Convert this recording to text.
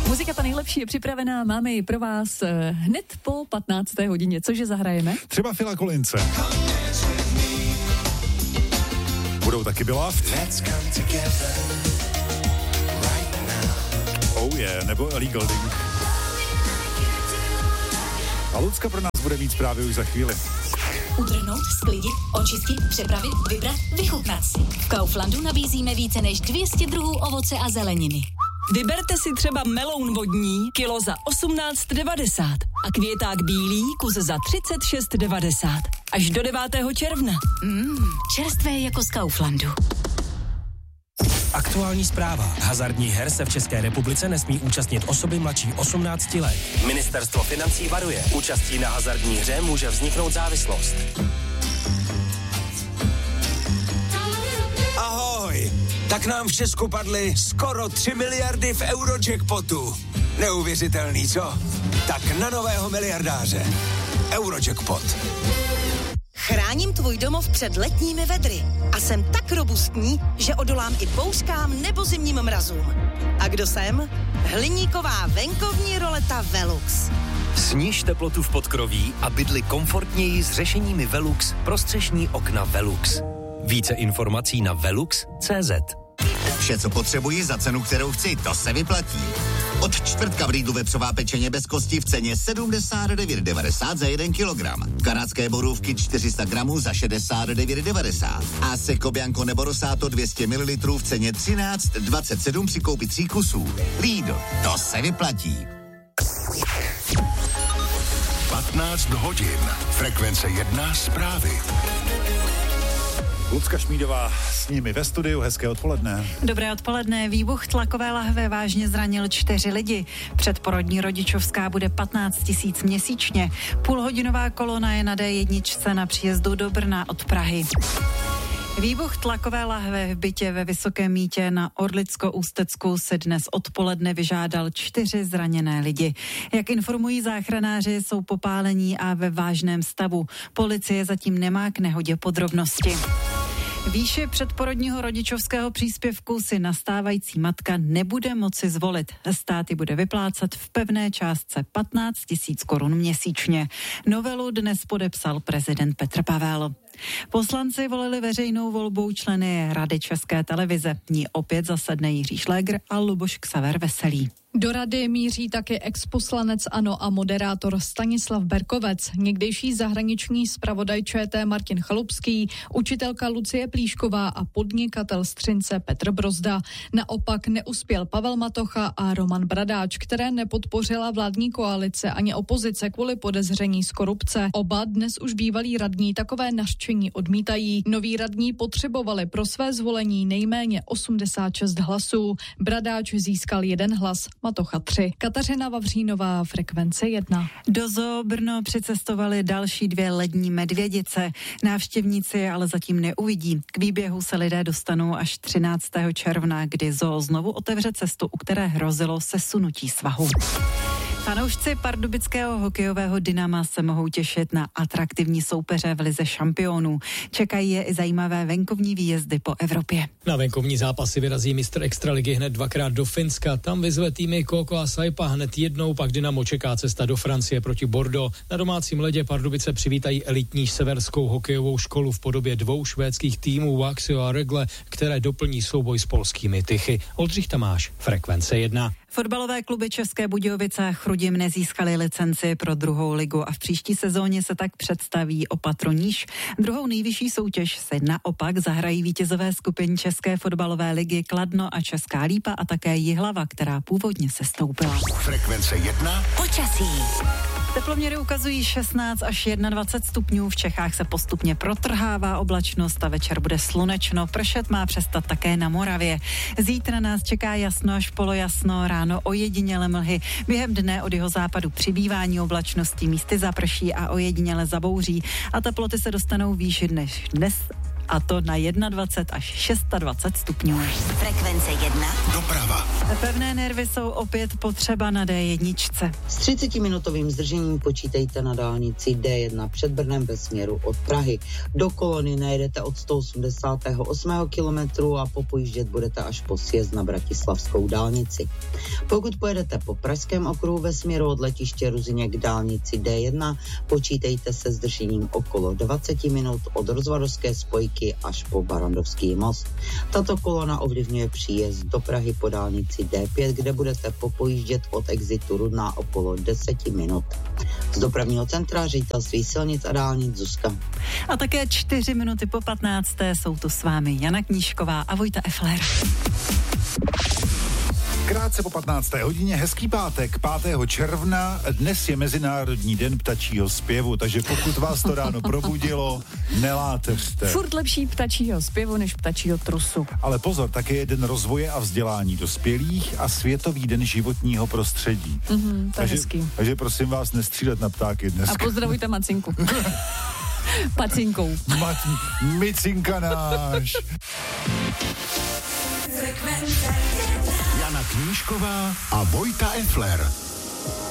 Muzika ta nejlepší je připravená, máme ji pro vás hned po 15. hodině. Cože zahrajeme? Třeba Phila Collinse. Budou taky Beloved. Oh yeah, nebo Ellie Goulding. A Lucka pro nás bude mít zprávy už za chvíli. Utrhnout, sklidit, očistit, připravit, vybrat, vychutnat si. V Kauflandu nabízíme více než 200 druhů ovoce a zeleniny. Vyberte si třeba meloun vodní, kilo za 18,90 a květák bílý, kus za 36,90. Až do 9. června. Čerstvé jako z Kauflandu. Aktuální zpráva. Hazardních her se v České republice nesmí účastnit osoby mladší 18 let. Ministerstvo financí varuje. Účastí na hazardní hře může vzniknout závislost. Ahoj! Tak nám v Česku padly skoro 3 miliardy v Eurojackpotu. Neuvěřitelný, co? Tak na nového miliardáře. Eurojackpot. Chráním tvůj domov před letními vedry a jsem tak robustní, že odolám i bouřkám nebo zimním mrazům. A kdo jsem? Hliníková venkovní roleta Velux. Sníž teplotu v podkroví a bydli komfortněji s řešeními Velux pro střešní okna Velux. Více informací na velux.cz. Vše, co potřebuji za cenu, kterou chci, to se vyplatí. Od čtvrtka v Lidlu vepřová pečeně bez kosti v ceně 79,90 za 1 kilogram. Kanadské borůvky 400 gramů za 69,90. A Seco Bianco nebo Rosato 200 ml v ceně 13,27 při koupi 3 kusů. Lidl, to se vyplatí. 15 hodin. Frekvence 1 zprávy. Lucka Šmídová s nimi ve studiu. Hezké odpoledne. Dobré odpoledne. Výbuch tlakové lahve vážně zranil 4 lidi. Předporodní rodičovská bude 15 000 měsíčně. Půlhodinová kolona je na D1 na příjezdu do Brna od Prahy. Výbuch tlakové lahve v bytě ve Vysokém Mýtě na Orlicko-Ústecku se dnes odpoledne vyžádal 4 zraněné lidi. Jak informují záchranáři, jsou popálení a ve vážném stavu. Policie zatím nemá k nehodě podrobnosti. Výši předporodního rodičovského příspěvku si nastávající matka nebude moci zvolit. Stát ji bude vyplácet v pevné částce 15 000 korun měsíčně. Novelu dnes podepsal prezident Petr Pavel. Poslanci volili veřejnou volbou členy Rady České televize. V ní opět zasedne Jiří Šlégr a Luboš Ksaver Veselý. Do rady míří taky exposlanec ANO a moderátor Stanislav Berkovec, někdejší zahraniční zpravodaj ČT Martin Chalupský, učitelka Lucie Plíšková a podnikatel Střince Petr Brozda. Naopak neuspěl Pavel Matocha a Roman Bradáč, které nepodpořila vládní koalice ani opozice kvůli podezření z korupce. Oba dnes už bývalí radní takové nařčení odmítají. Noví radní potřebovali pro své zvolení nejméně 86 hlasů. Bradáč získal 1 hlas, Matocha 3. Kateřina Vavřínová, Frekvence 1. Do Zoo Brno přicestovali další 2 lední medvědice. Návštěvníci je ale zatím neuvidí. K výběhu se lidé dostanou až 13. června, kdy Zoo znovu otevře cestu, u které hrozilo sesunutí svahu. Fanoušci pardubického hokejového Dynama se mohou těšit na atraktivní soupeře v lize šampionů. Čekají je i zajímavé venkovní výjezdy po Evropě. Na venkovní zápasy vyrazí mistr extraligy hned 2krát do Finska. Tam vyzve týmy Koko a Saipa hned jednou, pak Dynamo čeká cesta do Francie proti Bordeaux. Na domácím ledě Pardubice přivítají elitní severskou hokejovou školu v podobě 2 švédských týmů Vaxio a Rögle, které doplní souboj s polskými Tychy. Oldřich Tamáš, Frekvence 1. Fotbalové kluby České Budějovice a Chrudim nezískaly licenci pro 2. ligu a v příští sezóně se tak představí o patro níž. 2. nejvyšší soutěž se naopak zahrají vítězové skupin České fotbalové ligy Kladno a Česká Lípa a také Jihlava, která původně sestoupila. Frekvence 1. Počasí. Teploměry ukazují 16 až 21 stupňů, v Čechách se postupně protrhává oblačnost a večer bude slunečno, pršet má přestat také na Moravě. Zítra nás čeká jasno až polojasno, ráno ojediněle mlhy, během dne od jeho západu přibývání oblačností, místy zaprší a ojediněle zabouří a teploty se dostanou výš než dnes, a to na 21 až 26 stupňů. Frekvence 1. Doprava. Pevné nervy jsou opět potřeba na D1. S 30-minutovým zdržením počítejte na dálnici D1 před Brnem ve směru od Prahy. Do Kolony najedete od 188. kilometru a popojíždět budete až po sjezd na Bratislavskou dálnici. Pokud pojedete po Pražském okruhu ve směru od letiště Ruzyně k dálnici D1, počítejte se zdržením okolo 20 minut od Rozvadovské spojky až po Barandovský most. Tato kolona ovlivňuje příjezd do Prahy po dálnici D5, kde budete popojíždět od exitu Rudná okolo 10 minut. Z dopravního centra Ředitelství silnic a dálnic Zuzka. A také 4 minuty po 15. jsou tu s vámi Jana Knížková a Vojta Effler. Krátce po 15. hodině, hezký pátek, 5. června, dnes je Mezinárodní den ptačího zpěvu, takže pokud vás to ráno probudilo, neláteřte. Furt lepší ptačího zpěvu než ptačího trusu. Ale pozor, také je den rozvoje a vzdělání dospělých a Světový den životního prostředí. To je hezký. Takže prosím vás, nestřílet na ptáky dneska. A pozdravujte Macinku. Pacinkou. Micinka náš. Jana Knížková a Vojta Effler.